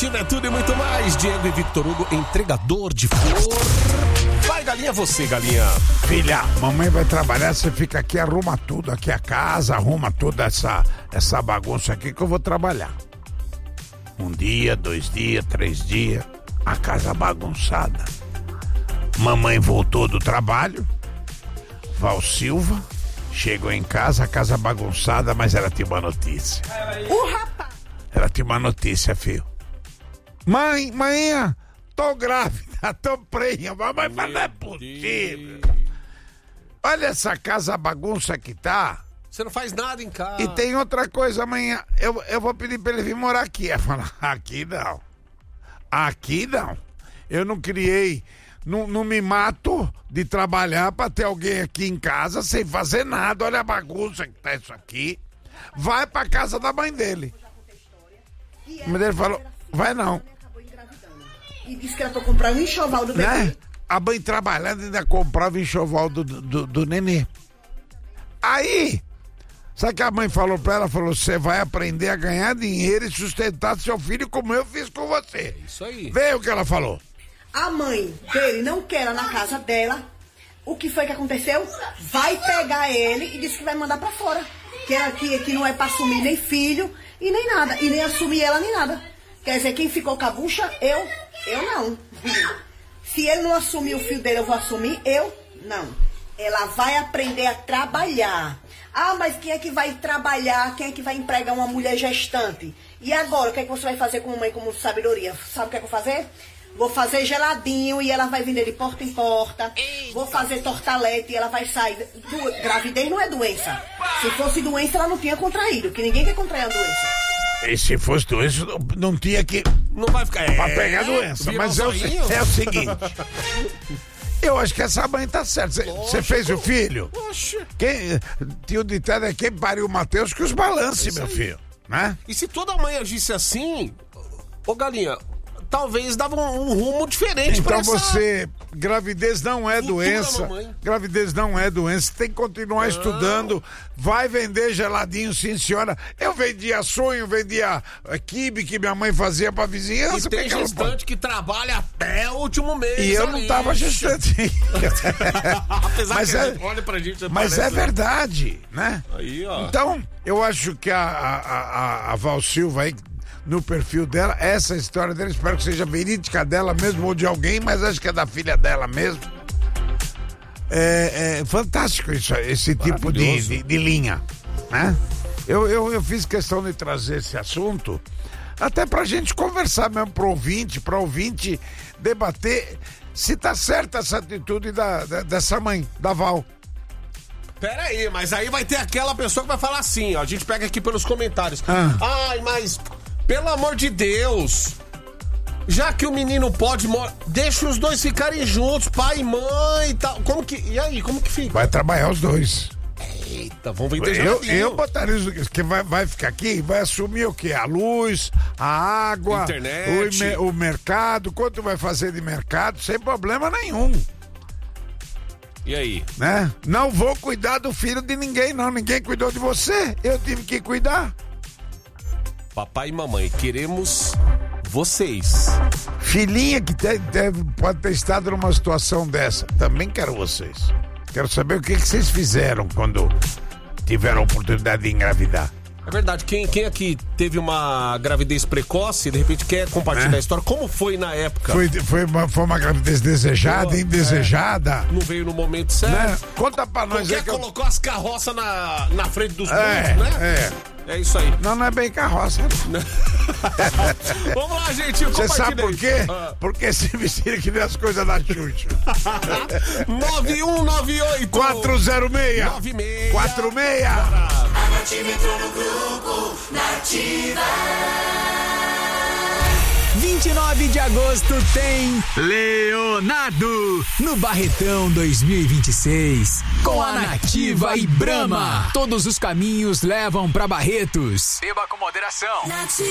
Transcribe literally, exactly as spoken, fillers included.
Nativa é tudo e muito mais. Diego e Victor Hugo, entregador de flor. Vai, galinha, você, galinha. Filha, mamãe vai trabalhar, você fica aqui, arruma tudo, aqui a casa, arruma toda essa, essa bagunça aqui que eu vou trabalhar. Um dia, dois dias, três dias, a casa bagunçada. Mamãe voltou do trabalho, Val Silva, chegou em casa, a casa bagunçada, mas ela tinha uma notícia. O rapaz! Ela tinha uma notícia, filho. Mãe, manhã, tô grávida, tô prenha. Mamãe fala, não é possível. Olha essa casa bagunça que tá. Você não faz nada em casa. E tem outra coisa, amanhã, eu, eu vou pedir pra ele vir morar aqui. Ela fala, aqui não. Aqui não. Eu não criei, não, não me mato de trabalhar pra ter alguém aqui em casa sem fazer nada. Olha a bagunça que tá isso aqui. Vai pra casa da mãe dele. A mãe dele falou, vai não. E disse que era pra comprar um enxoval do bebê. Né? A mãe trabalhando ainda comprava enxoval do, do, do nenê. Aí, sabe o que a mãe falou pra ela? Falou, você vai aprender a ganhar dinheiro e sustentar seu filho como eu fiz com você. Isso aí. Vê o que ela falou. A mãe dele não quer ela na casa dela. O que foi que aconteceu? Vai pegar ele e disse que vai mandar pra fora. Que, é, que, que não é pra assumir nem filho e nem nada. E nem assumir ela nem nada. Quer dizer, quem ficou com a bucha? Eu. Eu não. Se ele não assumir o filho dele, eu vou assumir? Eu? Não. Ela vai aprender a trabalhar. Ah, mas quem é que vai trabalhar? Quem é que vai empregar uma mulher gestante? E agora, o que é que você vai fazer com mãe como sabedoria? Sabe o que é que eu vou fazer? Vou fazer geladinho e ela vai vender de porta em porta. Eita. Vou fazer tortalete e ela vai sair. Du... Gravidez não é doença. Se fosse doença, ela não tinha contraído, que ninguém quer contrair a doença. E se fosse doença, não, não tinha que... Não vai ficar... Pra é, pegar doença. Mas é o, é o seguinte... Eu acho que essa mãe tá certa. Você fez o filho? Oxe. Quem, tio ditado é quem pariu o Mateus que os balance, meu filho. Né? E se toda mãe agisse assim, ô galinha, talvez dava um, um rumo diferente então pra essa... você, gravidez não é Futura doença, mamãe. gravidez não é doença, tem que continuar não. estudando, vai vender geladinho, sim senhora. Eu vendia sonho, vendia quibe que minha mãe fazia pra vizinhança. E tem gestante que trabalha até o último mês. E eu não tava gestante. Apesar mas que é, olha pra gente, mas parece... é verdade, né? Aí, ó. Então, eu acho que a, a, a, a Val Silva aí, no perfil dela, essa história dela, espero que seja verídica dela mesmo ou de alguém, mas acho que é da filha dela mesmo. É, é fantástico isso, esse tipo de, de, de linha, né? Eu, eu, eu fiz questão de trazer esse assunto até pra gente conversar mesmo, pro ouvinte, pro ouvinte debater se tá certa essa atitude da, da, dessa mãe, da Val. Pera aí, mas aí vai ter aquela pessoa que vai falar assim, ó, a gente pega aqui pelos comentários. Ah. Ai, mas... Pelo amor de Deus, já que o menino pode, deixa os dois ficarem juntos, pai e mãe e tal. Como que, e aí, como que fica? Vai trabalhar os dois. Eita, vamos vender Eu, geladinho. eu botaria isso, que vai, vai ficar aqui, vai assumir o quê? A luz, a água, internet, o, o mercado, quanto vai fazer de mercado, sem problema nenhum. E aí? Né? Não vou cuidar do filho de ninguém, não. Ninguém cuidou de você, eu tive que cuidar. Papai e mamãe, queremos vocês. Filhinha que te, deve, pode ter estado numa situação dessa, também quero vocês. Quero saber o que, que vocês fizeram quando tiveram a oportunidade de engravidar. É verdade, quem, quem aqui teve uma gravidez precoce, de repente quer compartilhar é. a história, como foi na época? Foi, foi, uma, foi uma gravidez desejada, Pô, indesejada. É, não veio no momento certo. Né? Conta pra nós aí. Que colocou eu... as carroças na, na frente dos é, mundos, né? É. É isso aí. Não, não é bem carroça. Vamos lá, gente. Você sabe por quê? Ah. Porque se vestir que nem as coisas da Xuxa. nove um nove oito quatro zero seis nove seis quatro seis. A Nativa entrou no grupo Nativa. vinte e nove de agosto tem Leonardo no Barretão dois mil e vinte e seis com a Nativa e Brahma. Todos os caminhos levam pra Barretos. Beba com moderação. Nativa.